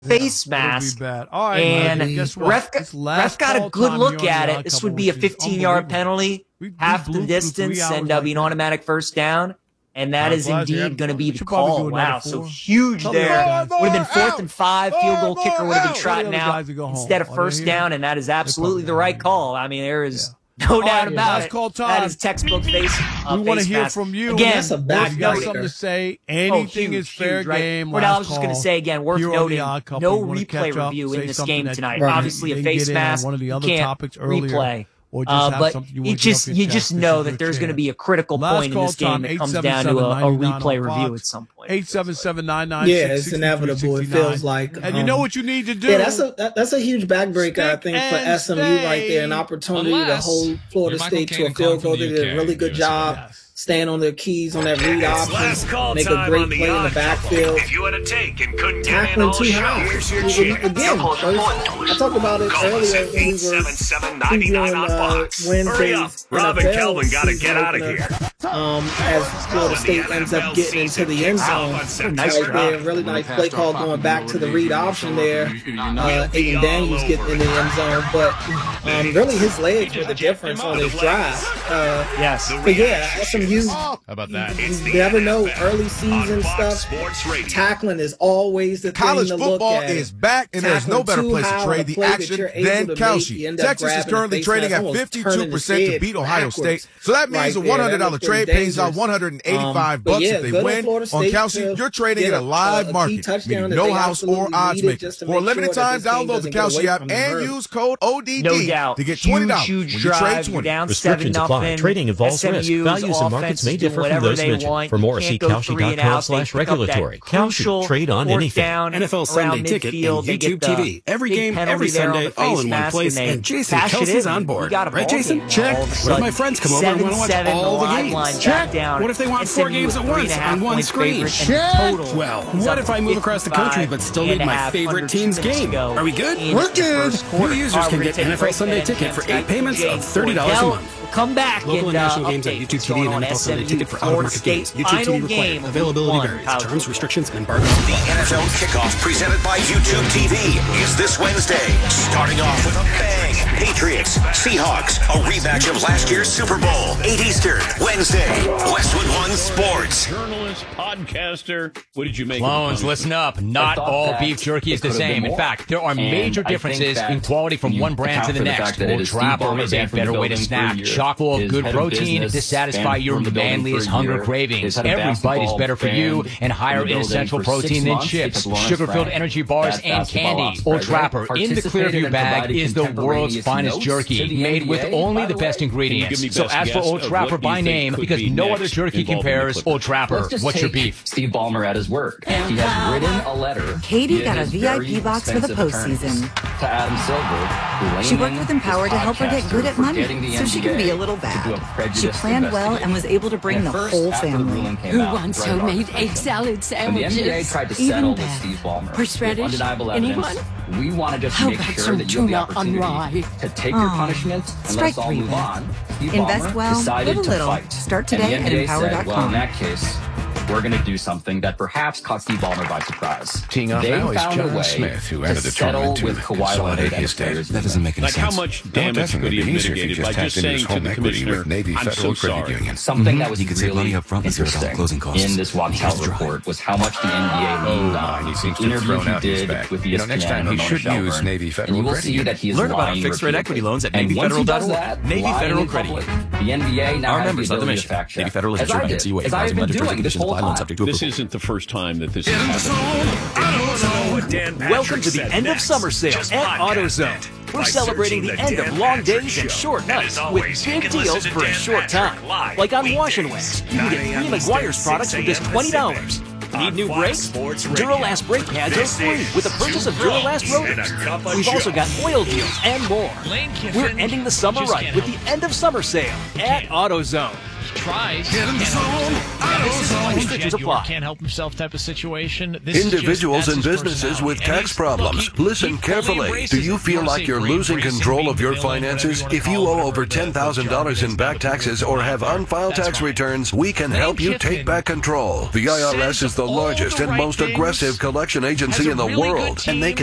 face mask. Bad. All right, and guess what? Ref got a good look at it. This would be a 15-yard penalty, half the distance, and be an automatic first down. And that is indeed going to be the call. Wow, so huge there. Would have been 4th and 5. Field goal kicker would have been trotting out instead of first down, and that is absolutely the right call. I mean, there is no doubt about it. That is textbook face. We want to hear from you. Again, that's a bad guy. Something to say. Anything is fair game. What I was just going to say again, worth noting, no replay review in this game tonight. Obviously, a face mask. You can't replay. But you just know that there's going to be a critical point in this game that comes down to a replay review at some point. 877-99-6632. Yeah, it's inevitable. It feels like, and you know what you need to do. Yeah, that's a huge backbreaker, I think, for SMU right there. An opportunity to hold Florida State to a field goal. They did a really good job. Staying on their keys on that read option, make a great play in the backfield. If you had a take and couldn't get tackling too high. Again, I talked about it earlier when we were previewing Wednesday's Rob and Kelvin got to get out of here. As Florida State ends up getting into the end zone. Nice there, really nice play call going back to the read option there. Aiden Daniels getting in the end zone, but really his legs were the difference on his drive. Yes. But yeah, SMU. How about that? You never know. Early season stuff. Tackling is always the college thing to look at. College football is back, and there's no better place to trade the action than Kalshi. Texas is currently trading at 52% to beat Ohio State. So that means a $100 trade pays out $185 if they win. On Kalshi, you're trading at a live market, meaning no house or odds makers. For a limited time, download the Kalshi app and use code ODD to get $20 when you trade 20. Restrictions apply. Trading involves risk. Values and markets may differ from those mentioned. For more, see Kalshi.com/regulatory. Kalshi. Trade on anything. NFL Sunday Ticket and YouTube TV. Every game, every Sunday, all in one place. And Jason Kelsey's on board. Right, Jason? Check. What if my friends come over and want to watch all the games? Check. What if they want 4 games at once on one screen? Check. Well, what if I move across the country but still need my favorite team's game? Are we good? We're good. New users can get NFL Sunday Ticket for 8 payments of $30 a month. Come back local and national games on YouTube TV and NFL Sunday Ticket for out-of-market games. YouTube TV required. Availability varies. Terms, restrictions, and embargoes. The NFL Kickoff presented by YouTube TV is this Wednesday. Starting off with a bang. Patriots, Seahawks, a rematch of last year's Super Bowl. 8 Eastern, Wednesday. Westwood One Sports. Journalist, podcaster, what did you make? Clones, listen up. Not all beef jerky is the same. In fact, there are major differences in quality from one brand to the next. Old Trapper is a better way to snack. Chock full of good protein to satisfy your manliest hunger cravings. Every bite is better for you and higher in essential protein than chips, sugar-filled energy bars, and candy. Old Trapper in the Clearview bag is the world's finest jerky, made with only the best ingredients. So ask for Old Trapper by name because no other jerky compares. Old Trapper, what's your beef? Steve Ballmer at his work. He has written a letter. Katie got a VIP box for the postseason. To Adam Silver. She worked with Empower to help her get good at money, so she could be a little bad. She planned well and was able to bring the whole family. Who wants homemade egg salad sandwiches? The NBA tried to settle with Steve Ballmer. Horseradish? Anyone? We want to just make sure that you have the opportunity to take your punishment and let's all move on. Steve Invest well, decided live a little. to fight. Start today and at the NBA Empower.com. said, well, in that case, we're going to do something that perhaps caught Steve Ballmer by surprise. Teeing off now is John Smith, who entered the tournament to consolidate his debt. That doesn't make any sense. Like how much damage could he have mitigated by just saying to the commissioner, I'm so sorry. Something that was really interesting in this Wattel report was how much the NBA leaned on he seems to have thrown out his back. With next time he should use Navy Federal Credit. Learn about fixed rate equity loans at NavyFederal.org. Navy Federal Credit. The NBA now our members of the mission. Navy Federal is insured by NCUA. Advising lenders terms and conditions apply. Loan subject to approval. This isn't the first time that this has happened. Welcome to the end of summer sale at AutoZone. We're celebrating the end of long days and short nights with big deals for a short time. Like on wash and wax, you can get 3 McGuire's products for just $20. Need new brakes? Duralast brake pads are free with the purchase of Duralast rotors. We've also got oil deals and more. We're ending the summer right with the end of summer sale at AutoZone. tries. Get in the zone. AutoZone. Restrictions apply. Can't help himself type of situation. Individuals and businesses with tax problems. Listen carefully. Do you feel like you're losing control of your finances? If you owe over $10,000 in back taxes or have unfiled tax returns, we can help you take back control. The IRS is the largest and most aggressive collection agency in the world, and they can